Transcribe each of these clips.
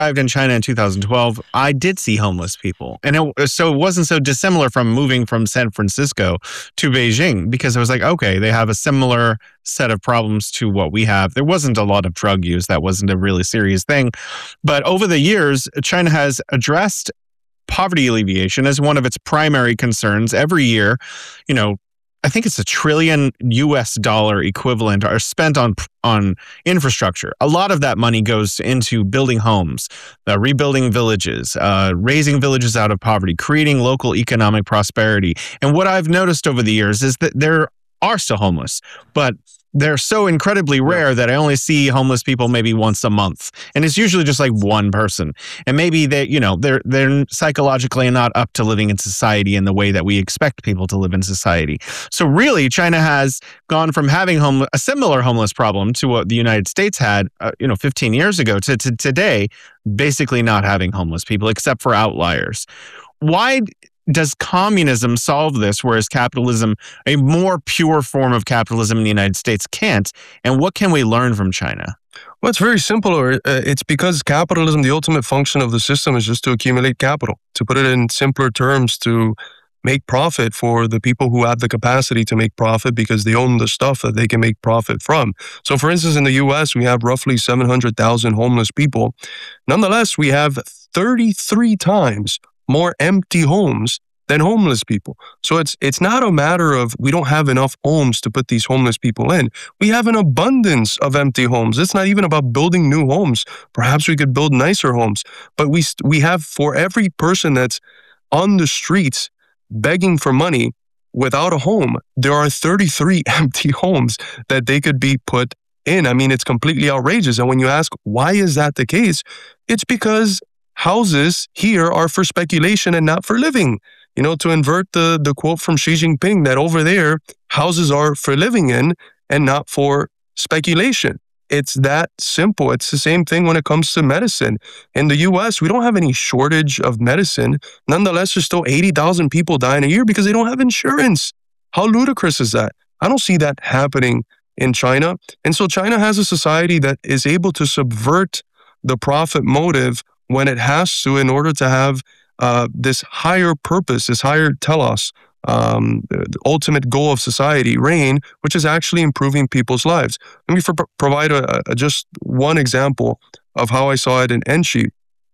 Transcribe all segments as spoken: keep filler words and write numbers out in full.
arrived in China in two thousand twelve, I did see homeless people. And it, so it wasn't so dissimilar from moving from San Francisco to Beijing, because I was like, okay, they have a similar set of problems to what we have. There wasn't a lot of drug use. That wasn't a really serious thing. But over the years, China has addressed poverty alleviation as one of its primary concerns. Every year, you know, I think it's a trillion U S dollar equivalent are spent on on infrastructure. A lot of that money goes into building homes, uh, rebuilding villages, uh, raising villages out of poverty, creating local economic prosperity. And what I've noticed over the years is that there are still homeless, but they're so incredibly rare that I only see homeless people maybe once a month. And it's usually just like one person. And maybe they, you know, they're they're psychologically not up to living in society in the way that we expect people to live in society. So really, China has gone from having home, a similar homeless problem to what the United States had, uh, you know, fifteen years ago to, to today, basically not having homeless people except for outliers. Why does communism solve this, whereas capitalism, a more pure form of capitalism in the United States, can't? And what can we learn from China? Well, it's very simple. Uh, it's because capitalism, the ultimate function of the system is just to accumulate capital. To put it in simpler terms, to make profit for the people who have the capacity to make profit because they own the stuff that they can make profit from. So for instance, in the U S, we have roughly seven hundred thousand homeless people. Nonetheless, we have thirty-three times more empty homes than homeless people. So it's it's not a matter of we don't have enough homes to put these homeless people in. We have an abundance of empty homes. It's not even about building new homes. Perhaps we could build nicer homes. But we we have, for every person that's on the streets begging for money without a home, there are thirty-three empty homes that they could be put in. I mean, it's completely outrageous. And when you ask, why is that the case? It's because houses here are for speculation and not for living. You know, to invert the, the quote from Xi Jinping that over there, houses are for living in and not for speculation. It's that simple. It's the same thing when it comes to medicine. In the U S, we don't have any shortage of medicine. Nonetheless, there's still eighty thousand people dying a year because they don't have insurance. How ludicrous is that? I don't see that happening in China. And so China has a society that is able to subvert the profit motive when it has to, in order to have uh, this higher purpose, this higher telos, um, the, the ultimate goal of society reign, which is actually improving people's lives. Let me for, provide a, a, just one example of how I saw it in Enshi.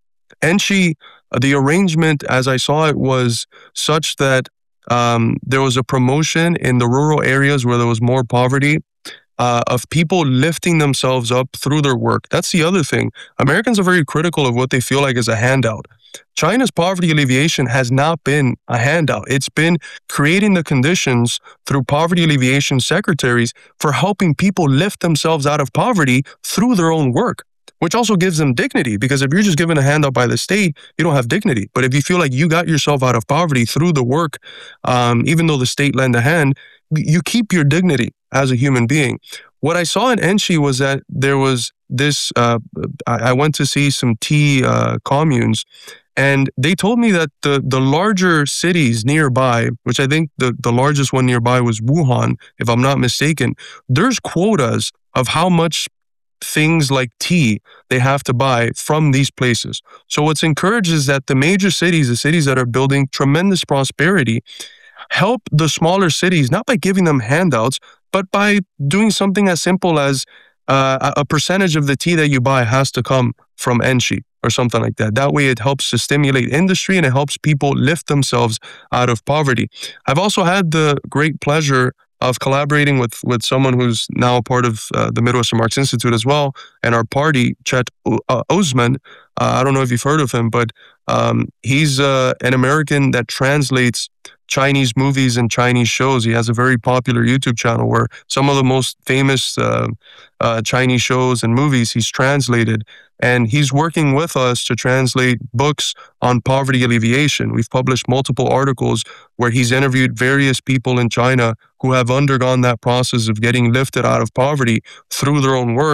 Enshi, uh, the arrangement as I saw it was such that um, there was a promotion in the rural areas where there was more poverty, Uh, of people lifting themselves up through their work. That's the other thing. Americans are very critical of what they feel like is a handout. China's poverty alleviation has not been a handout. It's been creating the conditions through poverty alleviation secretaries for helping people lift themselves out of poverty through their own work, which also gives them dignity, because if you're just given a handout by the state, you don't have dignity. But if you feel like you got yourself out of poverty through the work, um, even though the state lent a hand, you keep your dignity as a human being. What I saw in Enshi was that there was this, uh, I, I went to see some tea uh, communes, and they told me that the, the larger cities nearby, which I think the, the largest one nearby was Wuhan, if I'm not mistaken, there's quotas of how much things like tea they have to buy from these places. So what's encouraged is that the major cities, the cities that are building tremendous prosperity, help the smaller cities, not by giving them handouts, but by doing something as simple as uh, a percentage of the tea that you buy has to come from Enshi or something like that. That way it helps to stimulate industry and it helps people lift themselves out of poverty. I've also had the great pleasure of collaborating with, with someone who's now a part of uh, the Midwestern Marx Institute as well, and our party, Chet uh, Osman. Uh, I don't know if you've heard of him, but um, he's uh, an American that translates Chinese movies and Chinese shows. He has a very popular YouTube channel where some of the most famous uh, uh, Chinese shows and movies he's translated. And he's working with us to translate books on poverty alleviation. We've published multiple articles where he's interviewed various people in China who have undergone that process of getting lifted out of poverty through their own work.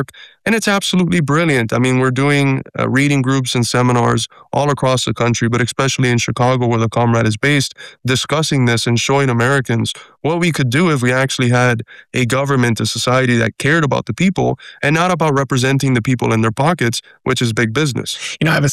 And it's absolutely brilliant. I mean, we're doing uh, reading groups and seminars all across the country, but especially in Chicago, where the Comrade is based, discussing this and showing Americans what we could do if we actually had a government, a society that cared about the people and not about representing the people in their pockets, which is big business. You know, I have a